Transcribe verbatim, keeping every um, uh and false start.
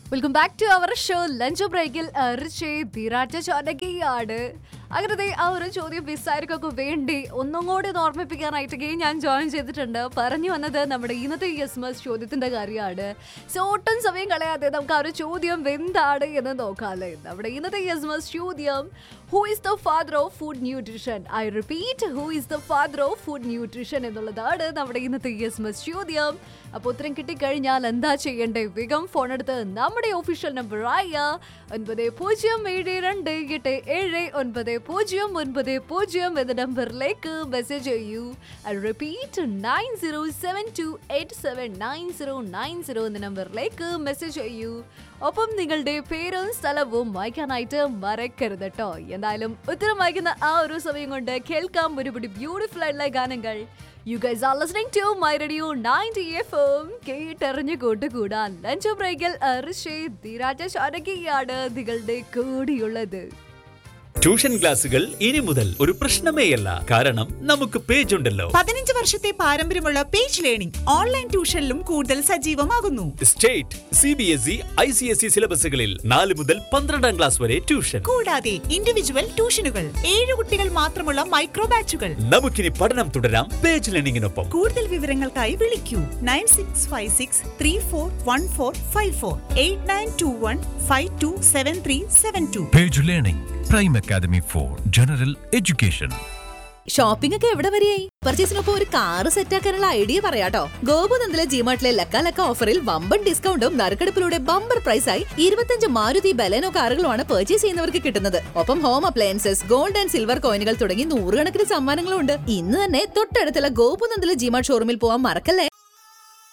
Welcome back to our show lunch ബ്രേക്കിൽ ധീരാറ്റ ചോരകയാണ്. അങ്ങനത്തെ ആ ഒരു ചോദ്യം വിസാരിക്കൊക്കെ വേണ്ടി ഒന്നും കൂടി ഓർമ്മിപ്പിക്കാനായിട്ട് ഞാൻ ജോയിൻ ചെയ്തിട്ടുണ്ട്. പറഞ്ഞു വന്നത് നമ്മുടെ ഇന്നത്തെ യെസ് മസ് ചോദ്യത്തിന്റെ കാര്യമാണ്. സോ ഒട്ടും സമയം കളയാതെ നമുക്ക് ആ ഒരു ചോദ്യം എന്താണ് എന്ന് നോക്കാല്ലേ. നമ്മുടെ ഇന്നത്തെ യെസ് മസ് ചോദ്യം, who is the father of food nutrition? I repeat, who is the father of food nutrition എന്നുള്ളതാണ് നമ്മുടെ ഇന്നത്തെ യെസ് മസ് ചോദ്യം. അപ്പോൾ ഉത്തരം കിട്ടിക്കഴിഞ്ഞാൽ എന്താ ചെയ്യേണ്ടേ? വേഗം ഫോൺ എടുത്ത് നമ്മുടെ ഒഫീഷ്യൽ നമ്പർ ആയ ഒൻപത് പൂജ്യം ഏഴ് രണ്ട് എട്ട് ഏഴ് ഒൻപത് പൂജ്യം ഒൻപത് പൂജ്യം എന്ന നമ്പറിലേക്ക് മെസ്സേജ് ചെയ്യൂ. I repeat, nine zero seven to eight seven nine zero nine zero എന്ന നമ്പറിലേക്ക് മെസ്സേജ് ചെയ്യൂ. ഒപ്പം നിങ്ങളുടെ പേരും സ്ഥലവും വായിക്കാനായിട്ട് മറക്കരുത് കേട്ടോ. എന്തായാലും ഉത്തരം വായിക്കുന്ന ആ ഒരു സമയം കൊണ്ട് കേൾക്കാം ഒരുപാട് ബ്യൂട്ടിഫുൾ ആയിട്ടുള്ള ഗാനങ്ങൾ. You guys are listening to My Radio ninety F M. കേട്ടറിഞ്ഞു കൂട്ടുകൂടാൻ ലഞ്ച് ബ്രേക്കിൽ അർഷേ ധീരാറ്റ ചോരകയാണ് നിങ്ങളുടെ കൂടിയുള്ളത്. ട്യൂഷൻ ക്ലാസുകൾ ഇനി മുതൽ ഒരു പ്രശ്നമേയല്ല, കാരണം നമുക്ക് പേജ് ഉണ്ടല്ലോ. പതിനഞ്ച് വർഷത്തെ പാരമ്പര്യമുള്ള പേജ് ലേണിംഗ് ഓൺലൈൻ ട്യൂഷനിലും കൂടുതൽ സജീവമാകുന്നു. State, C B S E, I C S E സിലബസുകളിൽ നാല് മുതൽ പന്ത്രണ്ടാം ക്ലാസ് വരെ ട്യൂഷൻ. കൂടാതെ ഇൻഡിവിജ്വൽ ട്യൂഷനുകൾ, ഏഴ് കുട്ടികൾ മാത്രമുള്ള മൈക്രോ ബാച്ചുകൾ. നമുക്കിനി പഠനം തുടരാം പേജ് ലേണിംഗിനൊപ്പം. കൂടുതൽ വിവരങ്ങൾക്കായി വിളിക്കൂ nine six five six three four one four five four eight nine to one five to seven three seven to. Page learning prime academy for general education. Shopping ഒക്കെ എവിടെ വരെയായി? പർച്ചേസിനൊപ്പം ഒരു കാറ് സെറ്റാക്കാനുള്ള ഐഡിയ പറയാട്ടോ. ഗോപുനന്ദിലെ ജിമാർട്ടിലെ ലക്ക ലക്ക ഓഫറിൽ വമ്പൻ ഡിസ്കൗണ്ടും നറുക്കെടുപ്പിലൂടെ ബമ്പർ പ്രൈസായി ഇരുപത്തഞ്ച് മാരുതി ബലേനോ കാറുകളുമാണ് പർച്ചേസ് ചെയ്യുന്നവർക്ക് കിട്ടുന്നത്. ഒപ്പം home appliances, gold and silver കോയിനുകൾ തുടങ്ങി നൂറുകണക്കിന് സമ്മാനങ്ങളും ഉണ്ട്. ഇന്ന് തന്നെ തൊട്ടടുത്തുള്ള ഗോപുനന്ദിലെ ജിമാർട്ട് ഷോറൂമിൽ പോകാൻ മറക്കല്ലേ.